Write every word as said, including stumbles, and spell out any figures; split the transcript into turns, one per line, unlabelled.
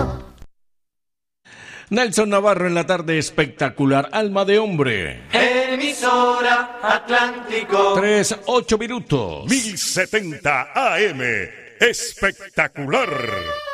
Nelson Navarro en la tarde espectacular, Alma de Hombre.
Emisora Atlántico.
Tres, ocho minutos.
mil setenta A M, espectacular.